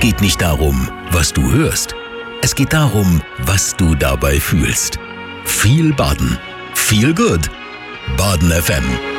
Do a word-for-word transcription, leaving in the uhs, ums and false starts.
geht nicht darum, was du hörst. Es geht darum, was du dabei fühlst. Viel Baden. Feel good. Baden F M.